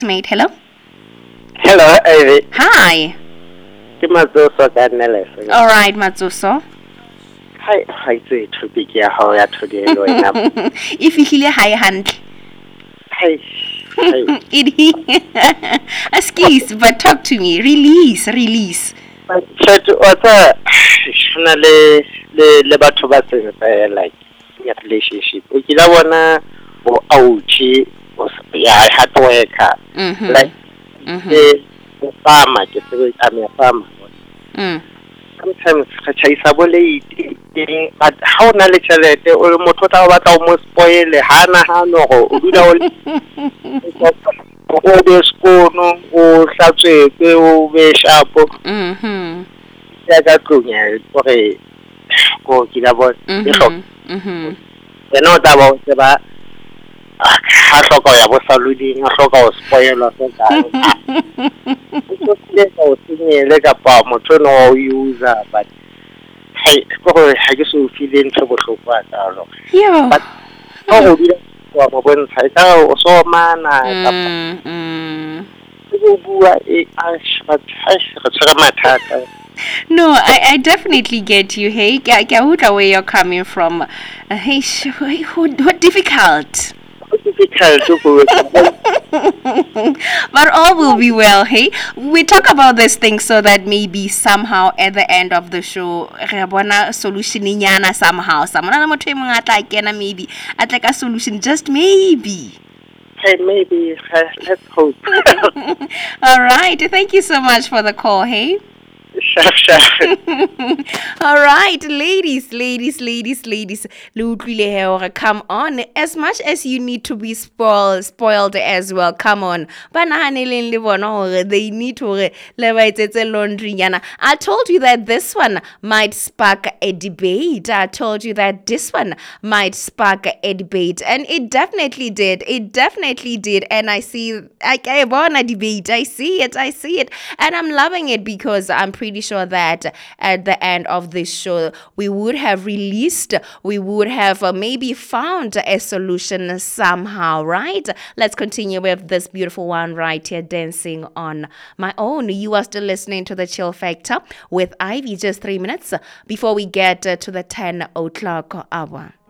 Mate, hello. Hello, Ivy. Hi. Ke Matsoso ka Nelson. All right, Matsuso. Hi, hi to topic ya hao ya today lo ena. If you hear high hand, Hi. Hi. it excuse, but talk to me. Release. But what's shona le batho ba tseng like ya relationship. O kila bona o ouchi o ya hard worker. Like the farmer, I'm a farmer. Sometimes re chaisa bo late but ha o na le tšhelete o le motho tla batla o mo spoile ha nahano go o dula o be skono o hlatswetse o be shapo ya ka tlonya gore go kila bo e hlok yena o tla ba o tseba ha hloka ya bo saluding a hloka o spoilwa se kae o tsile ka o senyele kapa motho no o user but hey go ha ke so feel ntho bohloko a tsalo but ha go dira wa mo bontsha ka o so mana kapa go bua e a but ha re tsara mathata. No, I definitely get you. Hey, ke utlwa where you're coming from. Hey, what difficult. Difficult to go. But all will be well, hey? We talk about this thing so that maybe somehow at the end of the show, re bona solution inyana somehow. Someone motho e mong a tla kena maybe at like a solution, just maybe. Hey, maybe let's hope. All right. Thank you so much for the call, hey? Sure. All right, ladies. Come on. As much as you need to be spoiled as well. Come on. They need to laundry. I told you that this one might spark a debate. I told you that this one might spark a debate. And it definitely did. And I want a debate. I see it. And I'm loving it because I'm pretty sure that at the end of this show, we would have maybe found a solution somehow, right? Let's continue with this beautiful one right here, Dancing on My Own. You are still listening to the Chill Factor with Ivy. Just 3 minutes before we get to the 10 o'clock hour.